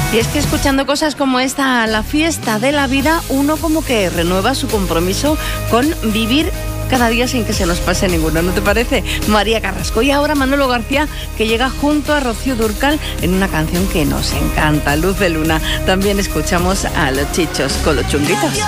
Y es que escuchando cosas como esta, la fiesta de la vida, uno como que renueva su compromiso con vivir cada día sin que se nos pase ninguno, ¿no te parece? María Carrasco. Y ahora Manolo García, que llega junto a Rocío Dúrcal en una canción que nos encanta, Luz de Luna. También escuchamos a Los Chichos con Los Chunguitos.